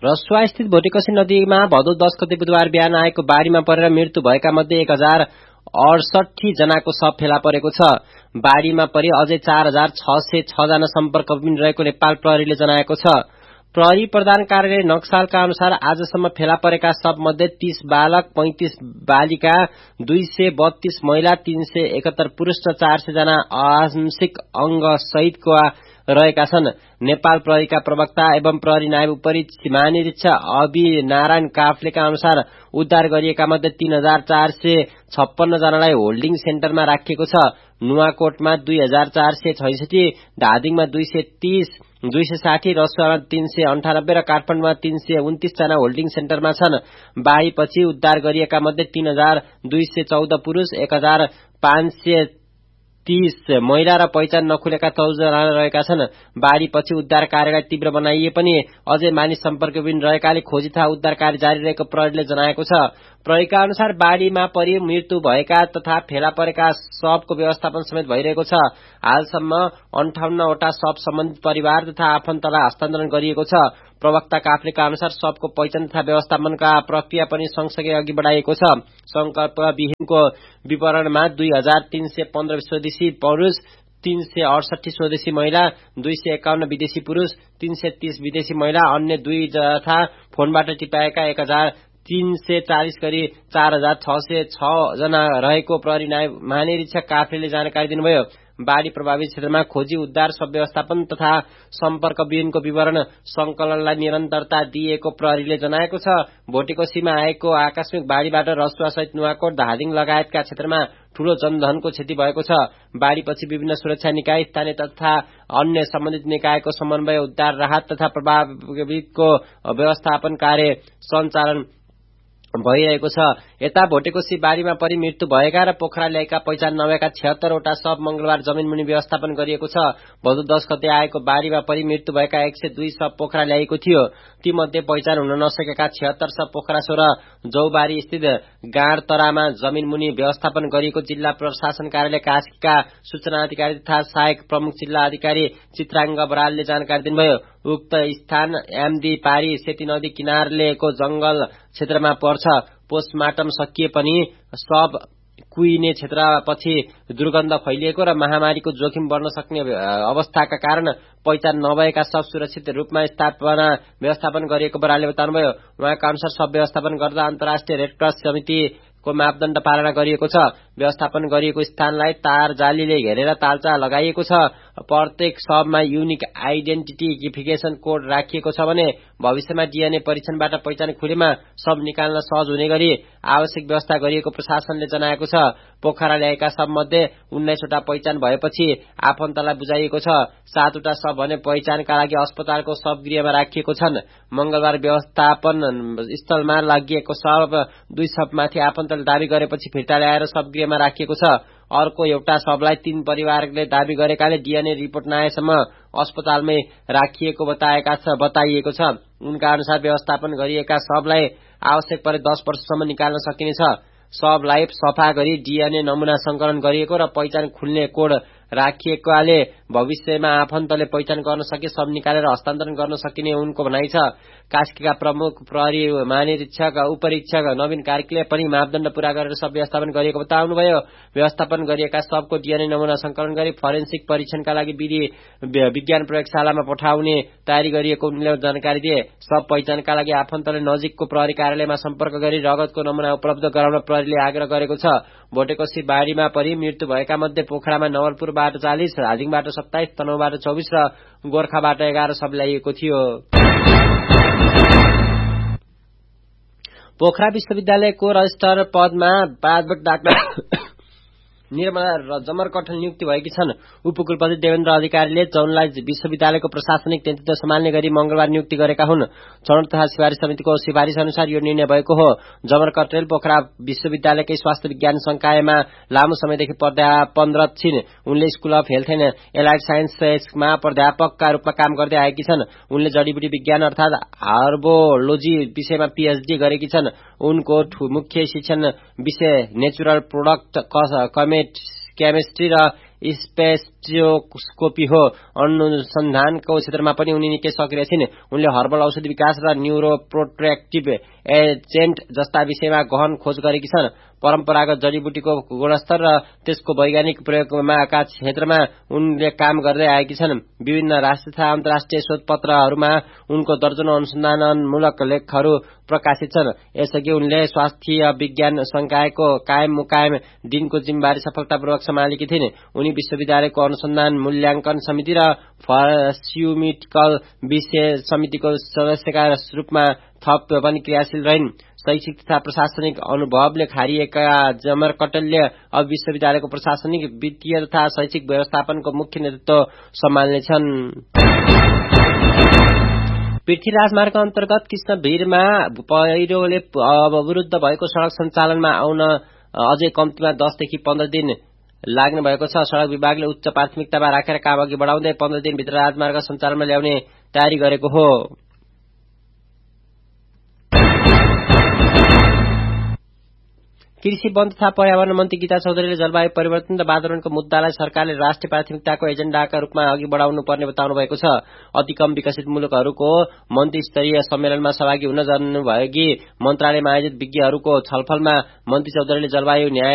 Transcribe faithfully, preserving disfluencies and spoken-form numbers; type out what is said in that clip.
रसुवा स्थित भोटेकोशी नदीमा भदौ दस गते बुधबार बिहान आएको बाढीमा परेर मृत्यु भएका मध्ये एक हजार अडसठी जनाको शव फेला परेको छ। बाढीमा परि अझै चार हजार छ सय छ जना सम्पर्कविहीन रहेको नेपाल प्रहरीले जनाएको छ। प्रहरी प्रधान कार्यालय नक्सालका अनुसार आजसम्म फेला परेका शव मध्ये तीस बालक, पैंतिस बालिका, दुई सय बत्तीस महिला, तीन सय एकहत्तर पुरूष र चार सय जना आंशिक अंग सहितको रहेका छन्। नेपाल प्रहरीका प्रवक्ता एवं प्रहरी नायब उपरीक्षक महानिरीक्षक अभि नारायण काफ्लेका अनुसार उद्धार गरिएका मध्ये तीन हजार चार सय छप्पन्न जनालाई होल्डिङ सेन्टरमा राखिएको छ। नुवाकोटमा दुई हजार चार सय छैसठी, धादिङमा दुई सय तीस, दुई सय साठी, रसुवामा तीन सय अन्ठानब्बे र काठमाडौँमा तीन सय उन्तीस जना होल्डिङ सेन्टरमा छन्। बाढीपछि उद्धार गरिएका मध्ये तीन हजार दुई सय चौध पुरूष, एक हजार पाँच सय तीस महिला र पहिचान नखुलेका चौध जना रहेका छन्। बाढीपछि उद्धार कार्यलाई तीव्र बनाइए पनि अझै मानिस सम्पर्कविहीन रहेकाले खोजी तथा उद्धार कार्य जारी रहेको प्रहरीले जनाएको छ। प्रहरीका अनुसार बाढीमा परि मृत्यु भएका तथा फेला परेका शवको व्यवस्थापन समेत भइरहेको छ। हालसम्म अन्ठाउन्नवटा शव सम्बन्धित परिवार तथा आफन्तलाई हस्तान्तरण गरिएको छ। प्रवक्ता काफ्लेका अनुसार शवको पहिचान तथा व्यवस्थापनका प्रक्रिया पनि सँगसँगै अघि बढाइएको छ। संकल्पविहीनको विवरणमा दुई हजार तीन सय पन्ध्र स्वदेशी पुरूष, तीन सय अडसठी स्वदेशी महिला, दुई सय एकाउन्न विदेशी पुरूष, तीन सय तीस विदेशी महिला, अन्य दुई तथा फोनबाट टिपाएका एक हजार तीन सय चालिस गरी चार हजार छ सय छ जना रहेको प्रहरी नायब महानिरीक्षक काफ्लेले जानकारी दिनुभयो। बाढी प्रभावित क्षेत्रमा खोजी, उद्धार, सब व्यवस्थापन तथा सम्पर्कविहीनको विवरण संकलनलाई निरन्तरता दिएको प्रहरीले जनाएको छ। भोटेकोशीमा आएको आकस्मिक बाढीबाट रसुवा सहित नुवाकोट, धादिङ लगायतका क्षेत्रमा ठूलो जनधनको क्षति भएको छ। बाढीपछि विभिन्न सुरक्षा निकाय, स्थानीय तथा अन्य सम्बन्धित निकायको समन्वय, उद्धार, राहत तथा प्रभावितको व्यवस्थापन कार्य सञ्चालन भइरहेको छ। यता भोटेकोशी बाढीमा परि मृत्यु भएका र पोखरा ल्याएका पहिचान नभएका छिहत्तरवटा शव मंगलबार जमिनमुनि व्यवस्थापन गरिएको छ। भदौ दस गते आएको बाढीमा परि मृत्यु भएका एक सय दुई शव पोखरा ल्याएको थियो। तीमध्ये पहिचान हुन नसकेका छिहत्तर शव पोखरा सोह्र जौबारी स्थित गाँडतरामा जमिनमुनि व्यवस्थापन गरिएको जिल्ला प्रशासन कार्यालय कास्कीका सूचना अधिकारी तथा सहायक प्रमुख जिल्ला अधिकारी चित्राङ्ग बरालले जानकारी दिनुभयो। उक्त स्थान एमदी पारी सेती नदी किनारलेको जंगल क्षेत्रमा पर्छ। पोस्टमार्टम सकिए पनि शव कुहिने क्षेत्रपछि दुर्गन्ध फैलिएको र महामारीको जोखिम बढ्न सक्ने अवस्थाका कारण पहिचान नभएका शव सुरक्षित रूपमा स्थापना व्यवस्थापन गरिएको बरालले बताउनुभयो। उहाँका अनुसार शव व्यवस्थापन गर्दा अन्तर्राष्ट्रिय रेडक्रस समितिको मापदण्ड पालना गरिएको छ। व्यवस्थापन गरिएको स्थानलाई तार जालीले घेरेर तालचा लगाइएको छ। प्रत्येक शवमा युनिक आइडेन्टिफिकेसन कोड राखिएको छ भने भविष्यमा डीएनए परीक्षणबाट पहिचान खुलेमा शव निकाल्न सहज हुने गरी आवश्यक व्यवस्था गरिएको प्रशासनले जनाएको छ। पोखरा ल्याएका शव मध्ये उन्नाइसवटा पहिचान भएपछि आफन्तलाई बुझाइएको छ। सातवटा शव भने पहिचानका लागि अस्पतालको शवगृहमा राखिएको छन्। मंगलबार व्यवस्थापन स्थलमा लगिएको शव दुई शवमाथि आफन्तले दावी गरेपछि फिर्ता ल्याएर शवगृहमा राखिएको छ। अर्को एउटा शवलाई तीन परिवारले दावी गरेकाले डीएनए रिपोर्ट नआएसम्म अस्पतालमै राखिएको बताएका छ बताइएको छ। उनका अनुसार व्यवस्थापन गरिएका शवलाई आवश्यक परे दस वर्षसम्म निकाल्न सकिनेछ। शवलाई सफा गरी डीएनए नमूना संकलन गरिएको र पहिचान खुल्ने कोड राखिएकाले भविष्यमा आफन्तले पहिचान गर्न सके शव निकालेर हस्तान्तरण गर्न सकिने उनको भनाइ छ। कास्कीका प्रमुख प्रहरी महानिरीक्षक उपरीक्षक नवीन कार्कीले पनि मापदण्ड पूरा गरेर शव व्यवस्थापन गरिएको बताउनुभयो। व्यवस्थापन गरिएका शवको डीएनए नमूना संकलन गरी फरेन्सिक परीक्षणका लागि विधि विज्ञान प्रयोगशालामा पठाउने तयारी गरिएको उनले जानकारी दिए। शव पहिचानका लागि आफन्तले नजिकको प्रहरी कार्यालयमा सम्पर्क गरी रगतको नमूना उपलब्ध गराउन प्रहरीले आग्रह गरेको छ। भोटेकोशी बाढीमा परि मृत्यु भएका मध्ये पोखरामा नवलपुरबाट चालिस, धादिङबाट सत्ताइस, तनहुँबाट चौबिस र गोर्खाबाट एघार शव ल्याइएको थियो। पोखरा विश्वविद्यालयको रजिस्ट्रार पदमा प्राध्यापक डाक्टर निर्मला जमरकठल नियुक्ति भएकी छन्। उपकुलपति देवेन्द्र अधिकारीले जौनलाई विश्वविद्यालयको प्रशासनिक नेतृत्व सम्हाल्ने गरी मंगलबार नियुक्ति गरेका हुन्। छनौट तथा सिफारिस समितिको सिफारिस अनुसार यो निर्णय भएको हो। जमरकठल पोखरा विश्वविद्यालयकै स्वास्थ्य विज्ञान संकायमा लामो समयदेखि प्राध्यापनरत छिन्। उनले school of health and allied साइन्सेसमा प्राध्यापकका रूपमा काम गर्दै आएकी छन्। उनले जडीबुटी विज्ञान अर्थात हर्बोलोजी विषयमा पीएचडी गरेकी छन्। उनको मुख्य शिक्षण विषय नेचुरल प्रोडक्ट केमिस्ट्री र स्पेक्ट्रोस्कोपी हो। अनुसन्धानको क्षेत्रमा पनि उनी निकै सक्रिय छिन्। उनले हर्बल औषधि विकास र न्युरोप्रोटेक्टिभ एजेन्ट जस्ता विषयमा गहन खोज गरेकी छन्। परम्परागत जडीबुटीको गुणस्तर र त्यसको वैज्ञानिक प्रयोगमाका क्षेत्रमा उनले काम गर्दै आएकी छन्। विभिन्न राष्ट्रिय तथा अन्तर्राष्ट्रिय शोधपत्रहरूमा उनको दर्जनौं अनुसन्धानमूलक लेखहरू प्रकाशित छन्। यसअघि उनले स्वास्थ्य विज्ञान संकायको कायम मुकायम दिनको जिम्मेवारी सफलतापूर्वक सम्हालेकी थिइन्। उनी विश्वविद्यालयको अनुसन्धान मूल्याङ्कन समिति र फार्मास्युटिकल विषय समितिको सदस्यका रूपमा थप पनि क्रियाशील रहिन्। शैक्षिक तथा प्रशासनिक अनुभवले खारिएका जमर कटलले अब विश्वविद्यालयको प्रशासनिक, वित्तीय तथा शैक्षिक व्यवस्थापनको मुख्य नेतृत्व सम्हाल्नेछन्। पृथ्वी राजमार्ग अन्तर्गत कृष्णभिरमा पहिरोले अवरुद्ध भएको सड़क सञ्चालनमा आउन अझै कम्तीमा दसदेखि पन्ध्र दिन लाग्ने भएको छ। सड़क विभागले उच्च प्राथमिकतामा राखेर काम अघि बढाउँदै पन्ध्र दिनभित्र राजमार्ग सञ्चालनमा ल्याउने तयारी गरेको हो। कृषि, वन तथा पर्यावरण मन्त्री गीता चौधरीले जलवायु परिवर्तन र वातावरणको मुद्दालाई सरकारले राष्ट्रिय प्राथमिकताको एजेण्डाका रूपमा अघि बढाउनु पर्ने बताउनु भएको छ। अति कम विकसित मुलुकहरूको मन्त्री स्तरीय सम्मेलनमा सहभागी हुन जानुभएकी मन्त्रालयमा आयोजित विज्ञहरूको छलफलमा मन्त्री चौधरीले जलवायु न्याय